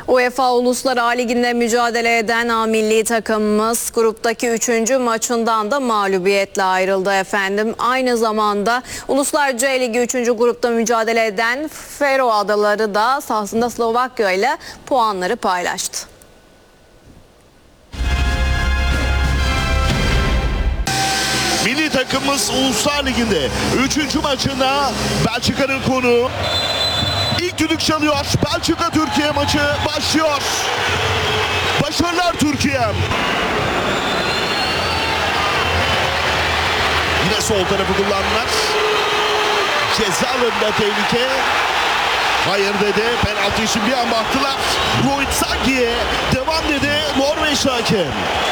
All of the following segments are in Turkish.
UEFA Uluslar Ligi'nde mücadele eden A milli takımımız gruptaki 3. maçından da mağlubiyetle ayrıldı efendim. Aynı zamanda Uluslar C Ligi 3. grupta mücadele eden Fero Adaları da sahasında Slovakya ile puanları paylaştı. Milli takımımız Uluslar Ligi'nde 3. maçına Belçika'nın konuğu. İlk düdük çalıyor. Belçika-Türkiye maçı başlıyor. Başarılar Türkiye'm. Yine sol tarafı kullandılar. Ceza alanında tehlike. Hayır dedi. Penaltı için bir an baktılar. Rohit Sagi'ye devam dedi Norveç hakem.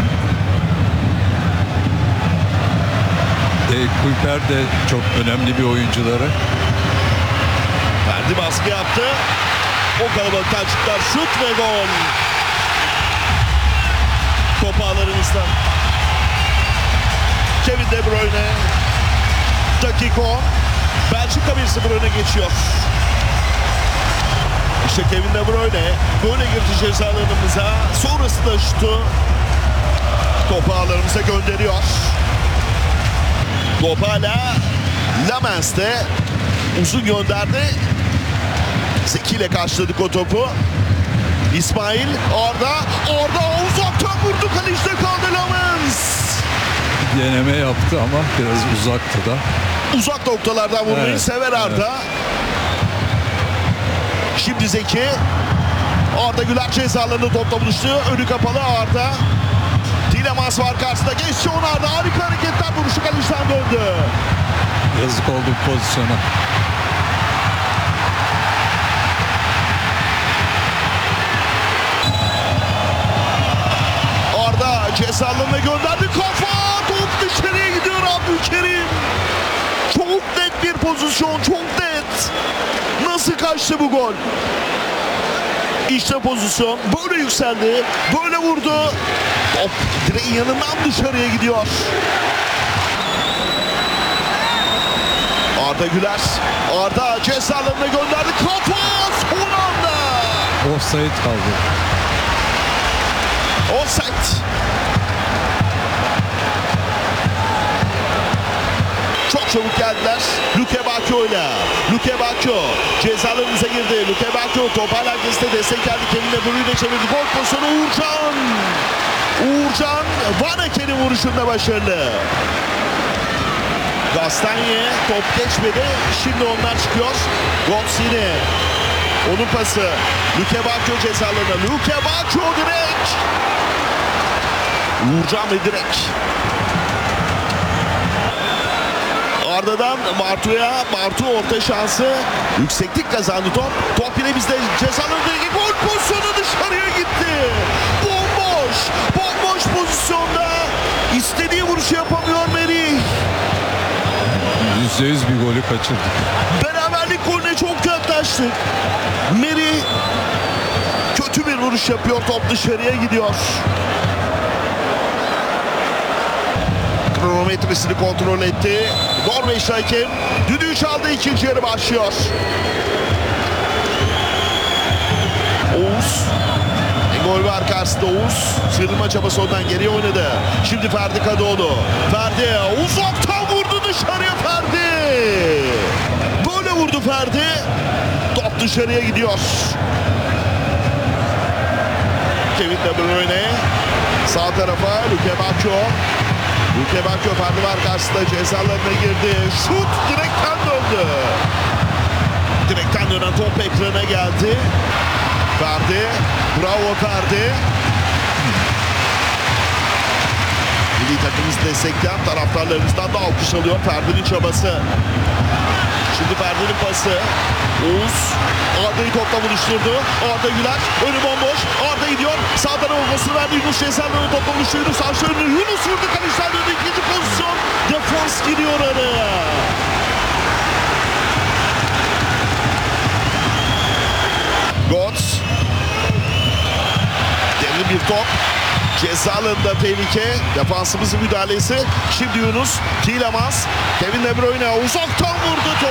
Kuyper de çok önemli bir oyuncuları. Ferdi baskı yaptı. O kalabalıktan çıktılar. Şut ve gol. Top ağlarımızdan. Kevin De Bruyne. Dakika 10. Belçika 1-0 öne geçiyor. İşte Kevin De Bruyne böyle girdi ceza alanımıza. Sonrasında şutu topu ağlarımıza gönderiyor. Top hala Lamens'te. Uzun gönderdi. Zeki ile karşıladık o topu. İsmail Arda uzaktan vurdu, kalecide kaldı Lamens. Deneme yaptı ama biraz uzaktı da. Uzak noktalardan vurmayı sever Arda. Evet. Şimdi Zeki. Arda Güler cezalarını topla buluştu. Önü kapalı Arda. Tielemans var karşısında. Geçti onu Arda. Harika hareketler, vuruşu kaleciden döndü. Yazık oldu bu pozisyona. Arda cezalarına gönderdi. Kafa! Top dışarıya gidiyor Abdülkerim. Çok net bir pozisyon. Çok net. Nasıl kaçtı bu gol? İşte pozisyon. Böyle yükseldi. Böyle vurdu. Top direğin yanından dışarıya gidiyor. Arda Güler. Arda cezalarına gönderdi. Kafa! Son anda. Offside kaldı. Offside. Çok çabuk geldiler. Luke Bacchio ile. Luke Bacchio cezalarımıza girdi. Luke Bacchio top hala herkeste destek geldi. Kevin De Bruyne çevirdi. Gol pozisyonu Uğurcan. Uğurcan Vanaken'in vuruşunda başarılı. Gastanye top geçmedi. Şimdi onlar çıkıyor. Gotsini. Onun pası. Luke Bacchio cezalarına. Luke Bacchio direkt. Uğurcan ve direkt. Arda'dan Bartu'ya. Bartu orta şansı. Yükseklik kazandı top. Top yine bizde cezalarındaki gol pozisyonu dışarıya gitti. Bomboş. Bomboş pozisyonda. İstediği vuruşu yapamıyor Merih. %100 bir golü kaçırdık. Beraberlik golüne çok yaklaştık. Merih kötü bir vuruş yapıyor. Top dışarıya gidiyor. Kronometresini kontrol etti. Norveç hakem düdüğü çaldı, ikinci yarı başlıyor. Oğuz. Gol var karşısında Oğuz. Sıyrılma çabası ondan geriye oynadı. Şimdi Ferdi Kadıoğlu. Ferdi uzaktan vurdu dışarıya Ferdi. Böyle vurdu Ferdi. Top dışarıya gidiyor. Kevin De Bruyne. Sağ tarafa Luke Bacchio. Luke Bacchio Ferdi var karşısında, cezalarına girdi. Şut direkten döndü. Direkten dönen top ekrana geldi. Ferdi. Bravo Ferdi. Milli takımımızı destekleyen taraftarlarımızdan da alkış alıyor Ferdi'nin çabası. Şimdi Ferdi'nin pası. Oğuz Arda'yı topla buluşturdu. Arda Güler önü bomboş. Arda gidiyor. Sağ tarafa pasını verdi. Yunus cezalarını topla buluştu. Yunus aşağı önü. Yunus vurdu. Kaleciden döndü. İkinci pozisyon. Defans giriyor araya. Götze. Derin bir top. Ceza alanında tehlike. Defansımızın müdahalesi. Şimdi Yunus. Tielemans. Kevin De Bruyne uzaktan vurdu.